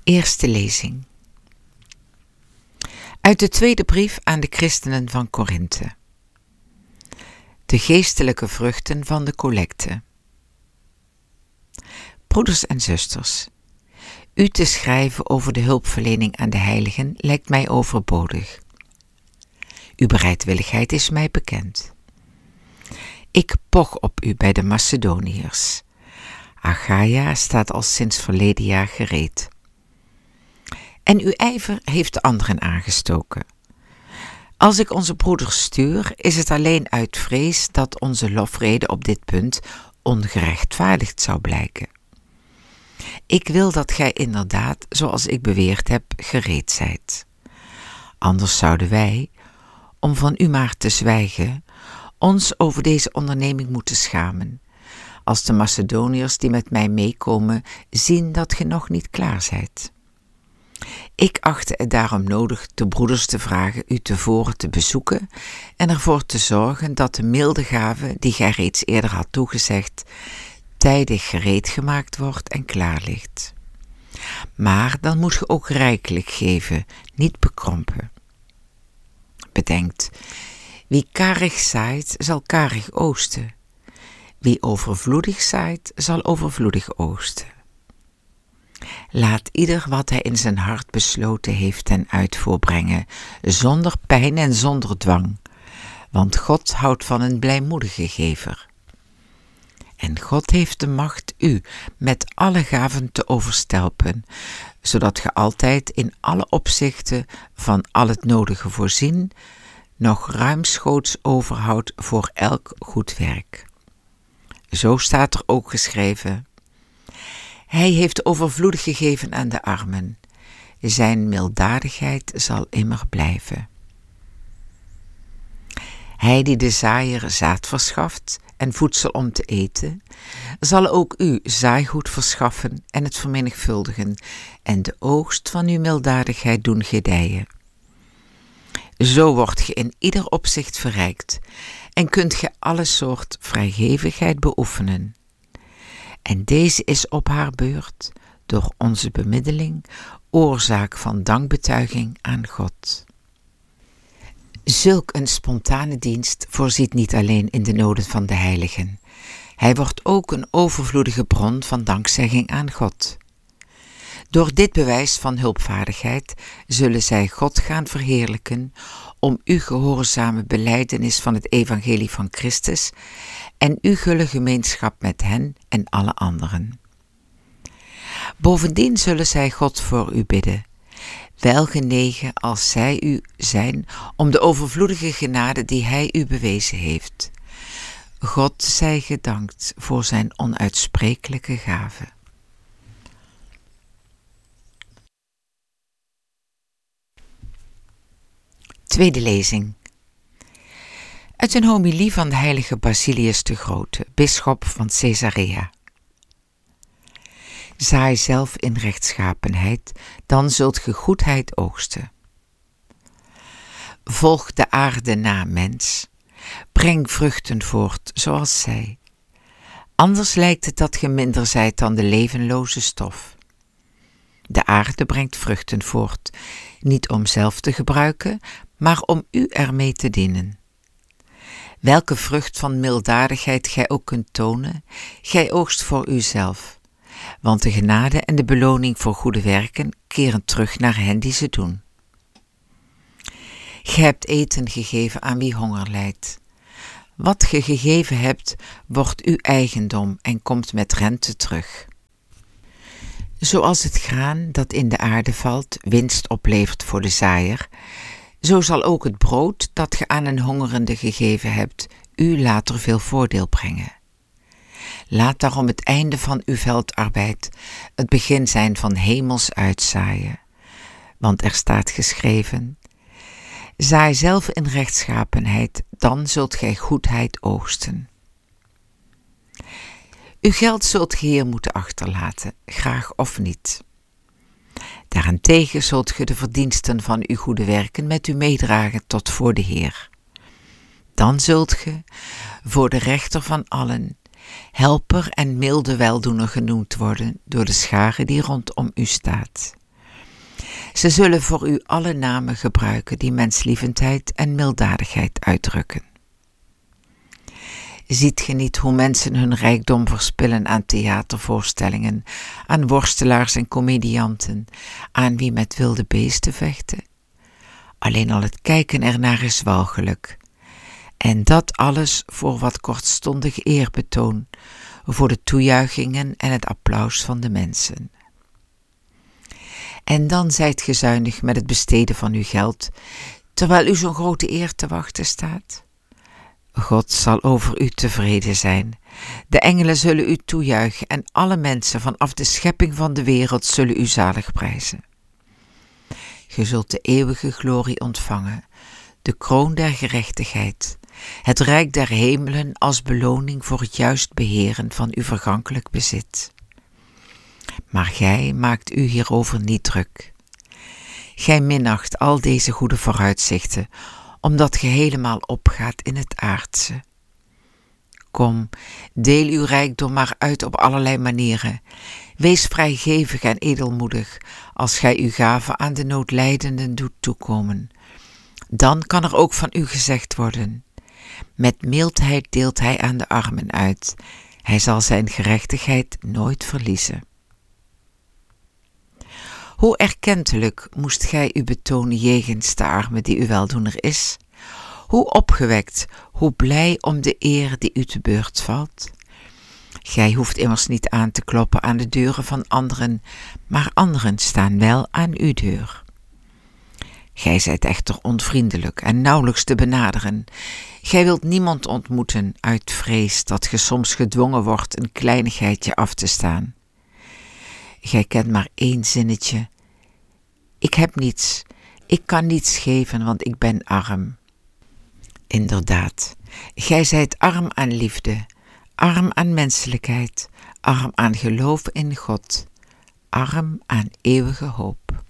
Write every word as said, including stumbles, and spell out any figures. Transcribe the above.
Eerste lezing. Uit de tweede brief aan de christenen van Korinthe. De geestelijke vruchten van de collecte. Broeders en zusters, u te schrijven over de hulpverlening aan de heiligen lijkt mij overbodig. Uw bereidwilligheid is mij bekend. Ik poch op u bij de Macedoniërs. Achaia staat al sinds verleden jaar gereed. En uw ijver heeft de anderen aangestoken. Als ik onze broeders stuur, is het alleen uit vrees dat onze lofrede op dit punt ongerechtvaardigd zou blijken. Ik wil dat gij inderdaad, zoals ik beweerd heb, gereed zijt. Anders zouden wij, om van u maar te zwijgen, ons over deze onderneming moeten schamen, als de Macedoniërs die met mij meekomen zien dat ge nog niet klaar zijt. Ik achtte het daarom nodig de broeders te vragen u tevoren te bezoeken en ervoor te zorgen dat de milde gave, die gij reeds eerder had toegezegd, tijdig gereed gemaakt wordt en klaar ligt. Maar dan moet ge ook rijkelijk geven, niet bekrompen. Bedenkt, wie karig zaait, zal karig oogsten. Wie overvloedig zaait, zal overvloedig oogsten. Laat ieder wat hij in zijn hart besloten heeft ten uitvoer brengen, zonder pijn en zonder dwang, want God houdt van een blijmoedige gever. En God heeft de macht u met alle gaven te overstelpen, zodat ge altijd in alle opzichten van al het nodige voorzien, nog ruimschoots overhoudt voor elk goed werk. Zo staat er ook geschreven: Hij heeft overvloedig gegeven aan de armen. Zijn milddadigheid zal immer blijven. Hij die de zaaier zaad verschaft en voedsel om te eten, zal ook u zaaigoed verschaffen en het vermenigvuldigen en de oogst van uw milddadigheid doen gedijen. Zo wordt ge in ieder opzicht verrijkt en kunt ge alle soort vrijgevigheid beoefenen. En deze is op haar beurt, door onze bemiddeling, oorzaak van dankbetuiging aan God. Zulk een spontane dienst voorziet niet alleen in de noden van de heiligen. Hij wordt ook een overvloedige bron van dankzegging aan God. Door dit bewijs van hulpvaardigheid zullen zij God gaan verheerlijken om uw gehoorzame belijdenis van het evangelie van Christus en uw gulle gemeenschap met hen en alle anderen. Bovendien zullen zij God voor u bidden, welgenegen als zij u zijn om de overvloedige genade die hij u bewezen heeft. God zij gedankt voor zijn onuitsprekelijke gave. Tweede lezing. Uit een homilie van de heilige Basilius de Grote, bisschop van Caesarea. Zaai zelf in rechtschapenheid, dan zult ge goedheid oogsten. Volg de aarde na, mens, breng vruchten voort zoals zij. Anders lijkt het dat ge minder zijt dan de levenloze stof. De aarde brengt vruchten voort, niet om zelf te gebruiken, maar om u ermee te dienen. Welke vrucht van milddadigheid gij ook kunt tonen, gij oogst voor uzelf, want de genade en de beloning voor goede werken keren terug naar hen die ze doen. Gij hebt eten gegeven aan wie honger lijdt. Wat ge gegeven hebt, wordt uw eigendom en komt met rente terug. Zoals het graan dat in de aarde valt winst oplevert voor de zaaier, zo zal ook het brood dat ge aan een hongerende gegeven hebt, u later veel voordeel brengen. Laat daarom het einde van uw veldarbeid het begin zijn van hemels uitzaaien. Want er staat geschreven: zaai zelf in rechtschapenheid, dan zult gij goedheid oogsten. Uw geld zult ge hier moeten achterlaten, graag of niet. Daarentegen zult ge de verdiensten van uw goede werken met u meedragen tot voor de Heer. Dan zult ge, voor de rechter van allen, helper en milde weldoener genoemd worden door de schare die rondom u staat. Ze zullen voor u alle namen gebruiken die menslievendheid en milddadigheid uitdrukken. Ziet ge niet hoe mensen hun rijkdom verspillen aan theatervoorstellingen, aan worstelaars en komedianten, aan wie met wilde beesten vechten? Alleen al het kijken ernaar is walgelijk. En dat alles voor wat kortstondig eerbetoon, voor de toejuichingen en het applaus van de mensen. En dan zijt ge zuinig met het besteden van uw geld, terwijl u zo'n grote eer te wachten staat. God zal over u tevreden zijn. De engelen zullen u toejuichen en alle mensen vanaf de schepping van de wereld zullen u zalig prijzen. Ge zult de eeuwige glorie ontvangen, de kroon der gerechtigheid, het rijk der hemelen als beloning voor het juist beheren van uw vergankelijk bezit. Maar gij maakt u hierover niet druk. Gij minacht al deze goede vooruitzichten, omdat ge helemaal opgaat in het aardse. Kom, deel uw rijkdom maar uit op allerlei manieren. Wees vrijgevig en edelmoedig, als gij uw gave aan de noodlijdenden doet toekomen. Dan kan er ook van u gezegd worden: met mildheid deelt hij aan de armen uit. Hij zal zijn gerechtigheid nooit verliezen. Hoe erkentelijk moest gij u betonen jegens de arme die uw weldoener is? Hoe opgewekt, hoe blij om de eer die u te beurt valt? Gij hoeft immers niet aan te kloppen aan de deuren van anderen, maar anderen staan wel aan uw deur. Gij zijt echter onvriendelijk en nauwelijks te benaderen. Gij wilt niemand ontmoeten uit vrees dat ge soms gedwongen wordt een kleinigheidje af te staan. Gij kent maar één zinnetje: ik heb niets, ik kan niets geven, want ik ben arm. Inderdaad, gij zijt arm aan liefde, arm aan menselijkheid, arm aan geloof in God, arm aan eeuwige hoop.